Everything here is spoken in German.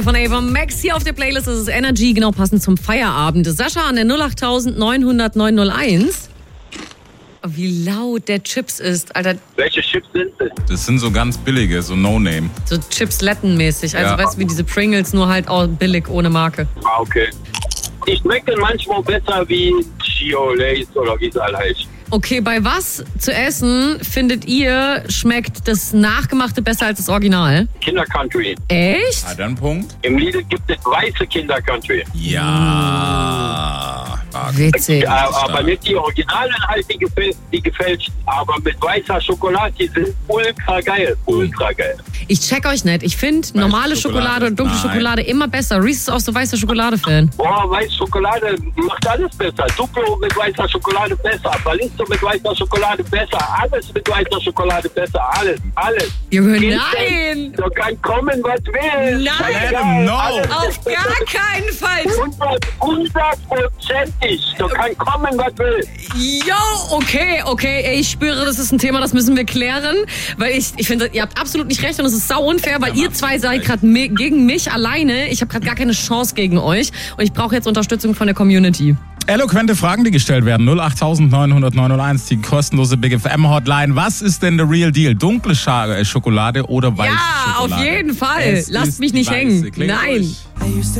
Von Ava Max hier auf der Playlist. Das ist Energy, genau passend zum Feierabend. Sascha an der 08900 901. Wie laut der Chips ist, Alter. Welche Chips sind das? Das sind so ganz billige, so No-Name. So Chips-Letten-mäßig. Also Ja. weißt du, wie diese Pringles, nur halt auch billig, ohne Marke. Ah, okay. Die schmecken manchmal besser wie Chio, Lays oder wie es alle heißt. Okay, bei was zu essen findet ihr, schmeckt das Nachgemachte besser als das Original? Kinder Country. Echt? Ah, dann Punkt. Im Lidl gibt es weiße Kinder Country. Ja. Witzig. Aber nicht die Originalen halt, die gefälscht. Aber mit weißer Schokolade, die sind ultra geil. Ultra geil. Ich check euch nicht. Ich finde normale Schokolade und dunkle Nein. Schokolade immer besser. Reese ist auch so weißer Schokolade-Fan. Boah, weiße Schokolade macht alles besser. Duplo mit weißer Schokolade besser. Balisto mit weißer Schokolade besser. Alles mit weißer Schokolade besser. Alles. Junge, Kind, nein! Da kann kommen, was will. Nein! Scheißegal. No. Alles Auf ist besser. gar keinen Fall! 100%. Da kann kommen, was will. Jo, okay. Ey, ich spüre, das ist ein Thema, das müssen wir klären. Weil ich finde, ihr habt absolut nicht recht und es ist sau unfair, weil ihr zwei seid gerade gegen mich alleine. Ich habe gerade gar keine Chance gegen euch und ich brauche jetzt Unterstützung von der Community. Eloquente Fragen, die gestellt werden. 08900 901, die kostenlose Big FM Hotline. Was ist denn der Real Deal? Dunkle Schokolade oder weiße Ja, Schokolade? auf jeden Fall. Es Lasst ist mich nicht die hängen. weiße. Klingt Nein. durch.